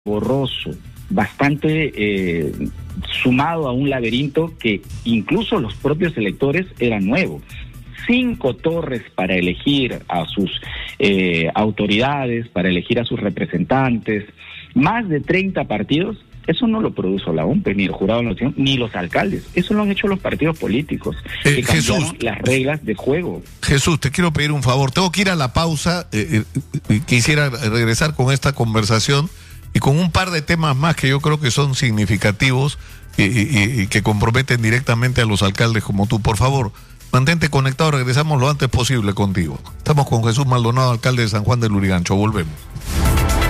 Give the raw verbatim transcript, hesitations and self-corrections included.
borroso, bastante eh, sumado a un laberinto que incluso los propios electores eran nuevos. Cinco torres para elegir a sus eh, autoridades, para elegir a sus representantes, más de treinta partidos. Eso no lo produjo la O M P, ni el Jurado de la Nación, ni los alcaldes. Eso lo han hecho los partidos políticos, eh, que cambiaron Jesús, las reglas de juego. Jesús, te quiero pedir un favor. Tengo que ir a la pausa. Eh, eh, quisiera regresar con esta conversación y con un par de temas más que yo creo que son significativos y, y, y que comprometen directamente a los alcaldes como tú. Por favor, mantente conectado. Regresamos lo antes posible contigo. Estamos con Jesús Maldonado, alcalde de San Juan de Lurigancho. Volvemos.